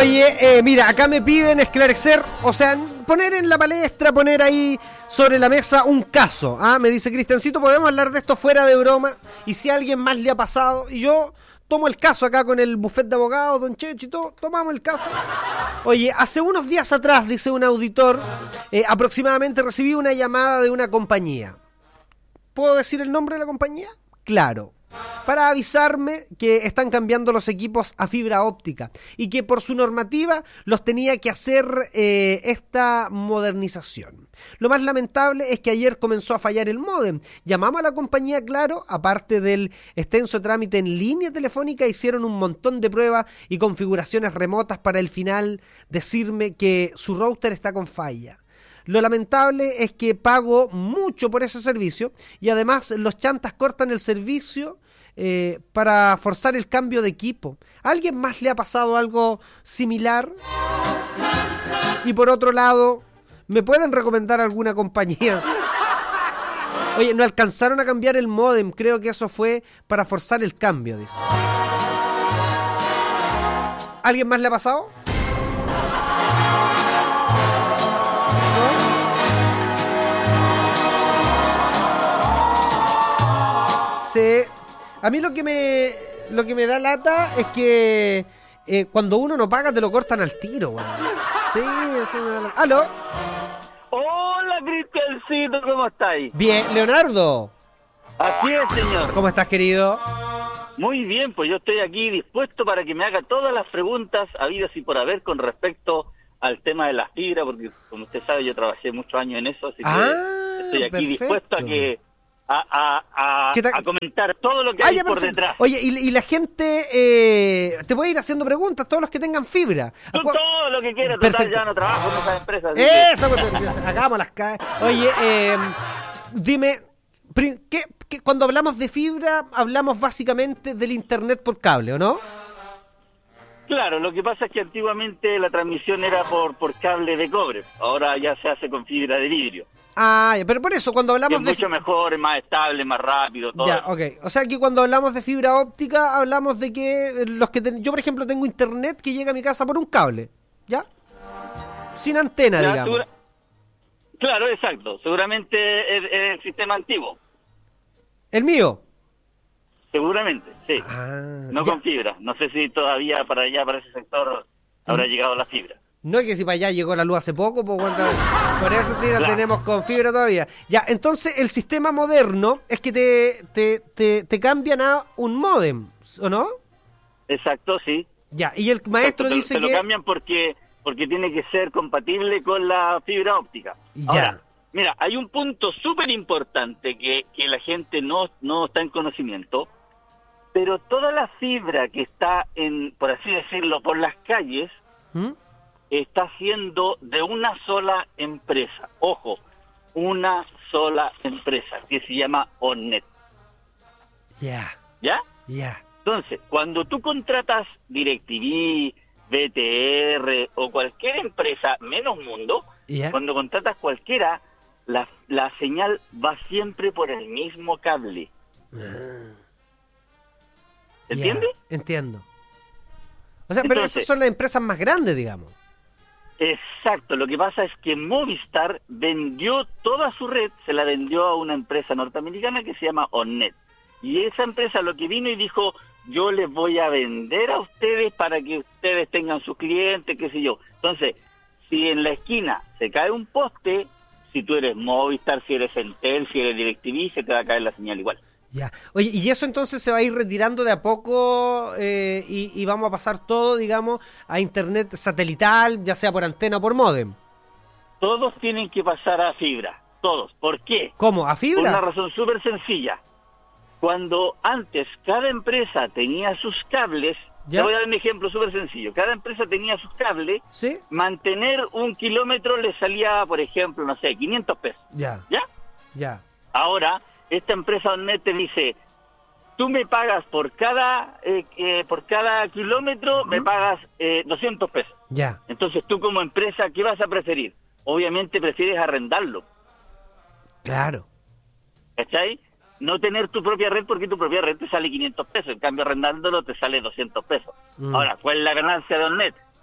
Oye, mira, acá me piden esclarecer, o sea, poner en la palestra, poner ahí sobre la mesa un caso. Me dice Cristiancito, podemos hablar de esto fuera de broma, y si a alguien más le ha pasado, y yo tomo el caso acá con el bufete de abogados, don Checho y todo, tomamos el caso. Oye, hace unos días atrás, dice un auditor, aproximadamente recibí una llamada de una compañía. ¿Puedo decir el nombre de la compañía? Claro. Para avisarme que están cambiando los equipos a fibra óptica y que por su normativa los tenía que hacer esta modernización. Lo más lamentable es que ayer comenzó a fallar el módem. Llamamos a la compañía Claro, aparte del extenso trámite en línea telefónica, hicieron un montón de pruebas y configuraciones remotas para al final decirme que su router está con falla. Lo lamentable es que pago mucho por ese servicio y además los chantas cortan el servicio para forzar el cambio de equipo. ¿A alguien más le ha pasado algo similar? Y por otro lado, ¿me pueden recomendar alguna compañía? Oye, no alcanzaron a cambiar el módem, creo que eso fue para forzar el cambio, dice. ¿Alguien más le ha pasado? Sí. A mí lo que me da lata es que cuando uno no paga te lo cortan al tiro, güey. Sí, eso me da lata. ¿Aló? Hola, Cristiancito, ¿cómo estáis? Bien, Leonardo. Así es, señor. ¿Cómo estás, querido? Muy bien, pues yo estoy aquí dispuesto para que me haga todas las preguntas habidas y por haber con respecto al tema de la fibra, porque como usted sabe yo trabajé muchos años en eso, así que estoy aquí dispuesto a que a comentar todo lo que hay por detrás. Oye, y la gente te puede ir haciendo preguntas, todos los que tengan fibra. Todo lo que quiera, total, ya no trabajo en esas empresas. Eso, hagamos las Oye, dime, cuando hablamos de fibra, hablamos básicamente del internet por cable, ¿o no? Claro, lo que pasa es que antiguamente la transmisión era por cable de cobre, ahora ya se hace con fibra de vidrio. Pero por eso, cuando hablamos es mucho mejor, es más estable, más rápido, todo. Ya, ok. O sea que cuando hablamos de fibra óptica, hablamos de que yo, por ejemplo, tengo internet que llega a mi casa por un cable, ¿ya? Sin antena, ya, digamos. Claro, exacto. Seguramente es el sistema antiguo. ¿El mío? Seguramente, sí. No con fibra. No sé si todavía para allá, para ese sector, habrá llegado la fibra. No es que si para allá llegó la luz hace poco, pues por eso tenemos con fibra todavía. Ya, entonces el sistema moderno es que te cambian a un módem, ¿o no? Exacto, sí. Ya, y el maestro dice que... lo cambian porque tiene que ser compatible con la fibra óptica. Ya. Ahora, mira, hay un punto súper importante que la gente no está en conocimiento, pero toda la fibra que está por así decirlo, por las calles... está siendo de una sola empresa. Ojo, una sola empresa que se llama OnNet. ¿Ya? Entonces, cuando tú contratas DirecTV, BTR o cualquier empresa, menos Mundo, cuando contratas cualquiera, la señal va siempre por el mismo cable. ¿Entiendes? Entiendo. O sea, pero esas son las empresas más grandes, digamos. Exacto, lo que pasa es que Movistar vendió toda su red, se la vendió a una empresa norteamericana que se llama OnNet. Y esa empresa lo que vino y dijo, yo les voy a vender a ustedes para que ustedes tengan sus clientes, qué sé yo. Entonces, si en la esquina se cae un poste, si tú eres Movistar, si eres Entel, si eres DirecTV, se te va a caer la señal igual. Ya. Oye, ¿y eso entonces se va a ir retirando de a poco y vamos a pasar todo, digamos, a internet satelital, ya sea por antena o por módem? Todos tienen que pasar a fibra, todos. ¿Por qué? ¿Cómo? ¿A fibra? Por una razón súper sencilla. Cuando antes cada empresa tenía sus cables, te voy a dar un ejemplo súper sencillo. Cada empresa tenía sus cables, ¿sí? Mantener 1 kilómetro le salía, por ejemplo, no sé, 500 pesos. Ya. Ahora... esta empresa OnNet te dice, tú me pagas por cada kilómetro, me pagas 200 pesos. Ya. Entonces tú como empresa, ¿qué vas a preferir? Obviamente prefieres arrendarlo. Claro. ¿Cachai? No tener tu propia red porque tu propia red te sale 500 pesos, en cambio arrendándolo te sale 200 pesos. Ahora, ¿cuál es la ganancia de OnNet?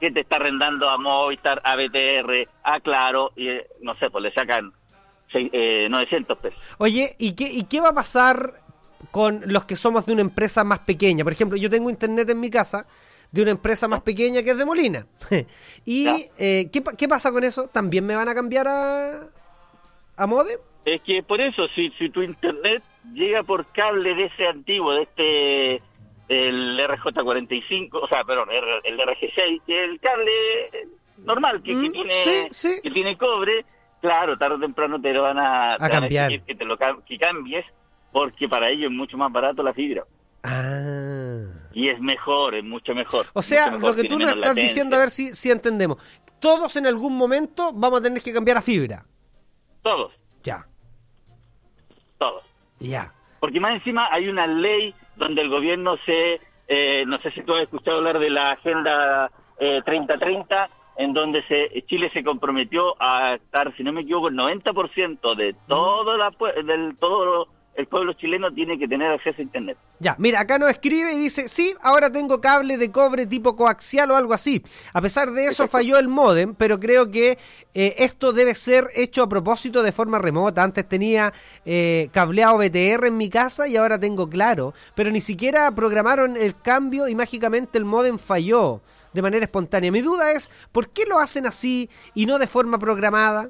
que te está arrendando a Movistar, a BTR, a Claro, y no sé, pues le sacan 900 pesos. Oye, ¿y qué va a pasar con los que somos de una empresa más pequeña? Por ejemplo, yo tengo internet en mi casa de una empresa más pequeña que es de Molina. ¿Y ¿qué pasa con eso? ¿También me van a cambiar a modem? Es que por eso, si tu internet llega por cable de ese antiguo, de el RJ45, o sea, perdón, el RG6, que es el cable normal, que tiene cobre, claro, tarde o temprano te lo van a cambiar. Exigir que cambies, porque para ellos es mucho más barato la fibra. Y es mejor, es mucho mejor. O sea, mejor, lo que tú nos estás diciendo, a ver si entendemos. Todos en algún momento vamos a tener que cambiar a fibra. Todos. Ya. Todos. Ya. Porque más encima hay una ley donde el gobierno no sé si tú has escuchado hablar de la Agenda 3030, en donde Chile se comprometió a estar, si no me equivoco, el 90% de todo el pueblo chileno tiene que tener acceso a internet. Ya, mira, acá nos escribe y dice, sí, ahora tengo cable de cobre tipo coaxial o algo así. A pesar de eso falló el módem, pero creo que esto debe ser hecho a propósito de forma remota. Antes tenía cableado BTR en mi casa y ahora tengo Claro, pero ni siquiera programaron el cambio y mágicamente el módem falló de manera espontánea. Mi duda es, ¿por qué lo hacen así y no de forma programada?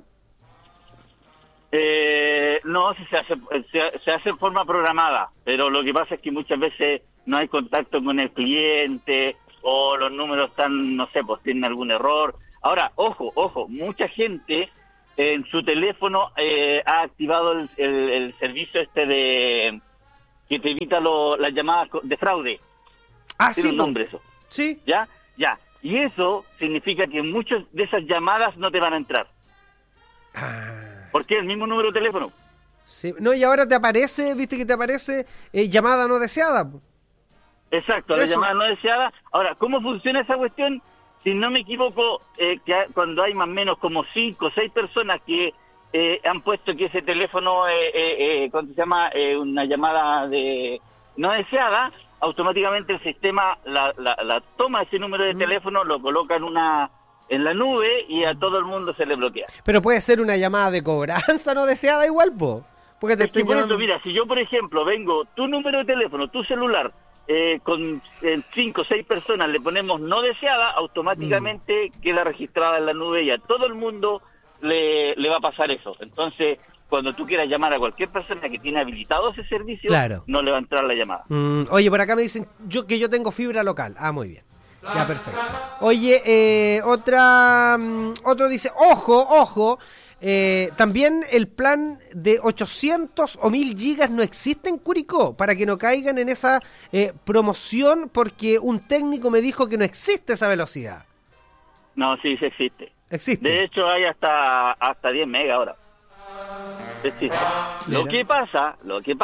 No, se hace en forma programada, pero lo que pasa es que muchas veces no hay contacto con el cliente o los números están, no sé, pues tienen algún error. Ahora, ojo, mucha gente en su teléfono ha activado el servicio de que te evita las llamadas de fraude. Tiene un nombre eso. Sí. ¿Ya? Y eso significa que muchas de esas llamadas no te van a entrar. Porque es el mismo número de teléfono. Sí. No, y ahora te aparece, viste que te aparece llamada no deseada. Exacto, la llamada no deseada. Ahora, ¿cómo funciona esa cuestión? Si no me equivoco, cuando hay más o menos como 5 o 6 personas que han puesto que ese teléfono, ¿cómo se llama? Una llamada no deseada, automáticamente el sistema la toma ese número de teléfono, lo coloca en la nube y a todo el mundo se le bloquea. Pero puede ser una llamada de cobranza no deseada igual, po. Porque te estoy llamando... Mira, si yo, por ejemplo, vengo, tu número de teléfono, tu celular, con 5 o 6 personas le ponemos no deseada, automáticamente queda registrada en la nube y a todo el mundo le va a pasar eso. Entonces, cuando tú quieras llamar a cualquier persona que tiene habilitado ese servicio, claro, no le va a entrar la llamada. Oye, por acá me dicen que yo tengo fibra local. Muy bien. Ya, perfecto. Oye, otro dice, ojo, también el plan de 800 o 1000 gigas no existe en Curicó, para que no caigan en esa promoción, porque un técnico me dijo que no existe esa velocidad. No, sí existe. Existe. De hecho, hay hasta 10 megas ahora. Existe. Lo que pasa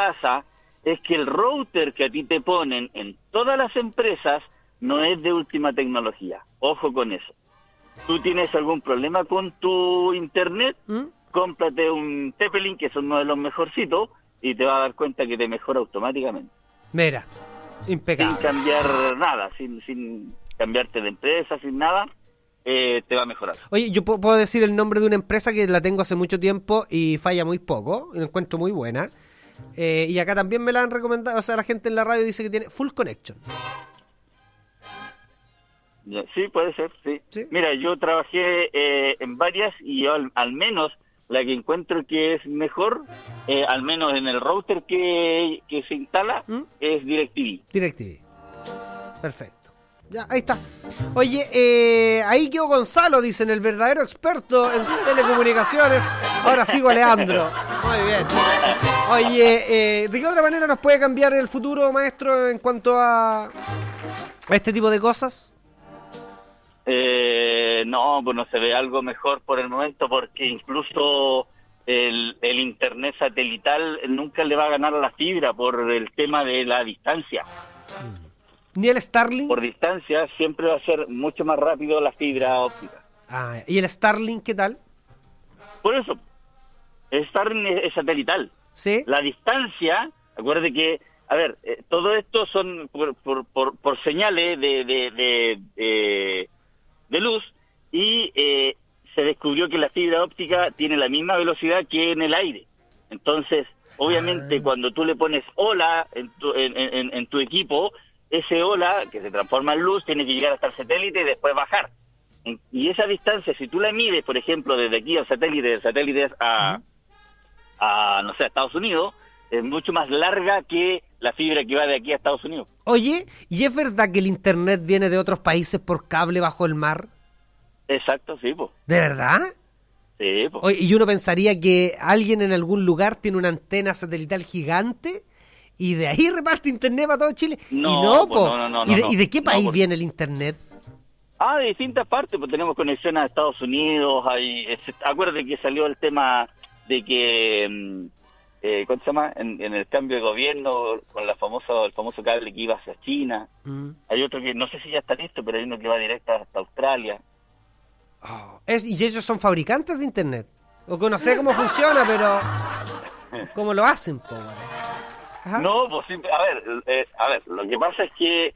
es que el router que a ti te ponen en todas las empresas no es de última tecnología. Ojo con eso. ¿Tú tienes algún problema con tu internet? Cómprate un Teppelin, que es uno de los mejorcitos, y te vas a dar cuenta que te mejora automáticamente. Mira, impecable. Sin cambiar nada, sin cambiarte de empresa, sin nada, te va a mejorar. Oye, yo puedo decir el nombre de una empresa que la tengo hace mucho tiempo y falla muy poco, y la encuentro muy buena. Y acá también me la han recomendado, o sea, la gente en la radio dice que tiene Full Connection. Sí, puede ser, sí. Mira, yo trabajé en varias y yo al menos la que encuentro que es mejor, al menos en el router que se instala, es DirecTV. Perfecto. Ya, ahí está. Oye, ahí quedó Gonzalo, dicen, el verdadero experto en telecomunicaciones. Ahora sigo a Leandro. Muy bien. Oye, ¿de qué otra manera nos puede cambiar el futuro, maestro, en cuanto a este tipo de cosas? No, pues no se ve algo mejor por el momento, porque incluso el internet satelital nunca le va a ganar a la fibra por el tema de la distancia. ¿Ni el Starlink? Por distancia siempre va a ser mucho más rápido la fibra óptica. ¿Y el Starlink qué tal? Por eso, el Starlink es satelital. ¿Sí? La distancia, acuérdate que, a ver, todo esto son por señales de luz. descubrió que la fibra óptica tiene la misma velocidad que en el aire. Entonces, obviamente, cuando tú le pones hola en tu equipo, ese hola, que se transforma en luz, tiene que llegar hasta el satélite y después bajar. Y esa distancia, si tú la mides, por ejemplo, desde aquí al satélite, del satélite a no sé, a Estados Unidos, es mucho más larga que la fibra que va de aquí a Estados Unidos. Oye, ¿y es verdad que el internet viene de otros países por cable bajo el mar? Exacto, sí, pues. ¿De verdad? Sí, pues. Oye, y uno pensaría que alguien en algún lugar tiene una antena satelital gigante y de ahí reparte internet para todo Chile. No, y no, pues, po. no, ¿Y de qué país no, viene el internet? De distintas partes, pues tenemos conexión a Estados Unidos, acuérdate que salió el tema de que, ¿cómo se llama? En el cambio de gobierno, con el famoso cable que iba hacia China. Hay otro que, no sé si ya está listo, pero hay uno que va directo hasta Australia. ¿Y ellos son fabricantes de internet? O que no sé cómo funciona, pero ¿cómo lo hacen, po? Ajá. No, pues a ver, lo que pasa es que,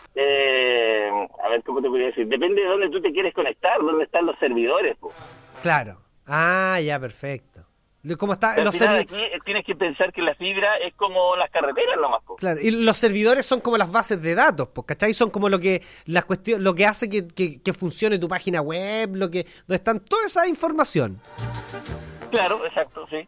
a ver, ¿cómo te podría decir? Depende de dónde tú te quieres conectar, dónde están los servidores, pues. Claro. Ya, perfecto. ¿Cómo está? Al final aquí tienes que pensar que la fibra es como las carreteras nomás, po. Claro, y los servidores son como las bases de datos, ¿cachai? Son como lo que hace que funcione tu página web, donde están toda esa información. Claro, exacto, sí.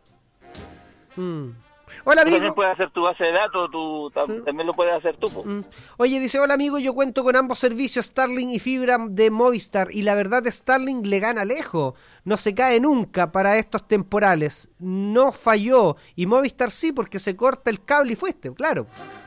Hola, Tú amigo. también puedes hacer tu base de datos, también lo puedes hacer tú, po. Oye, dice, hola amigo, yo cuento con ambos servicios, Starlink y fibra de Movistar, y la verdad Starlink le gana lejos, no se cae nunca para estos temporales, no falló, y Movistar sí, porque se corta el cable y fuiste, claro.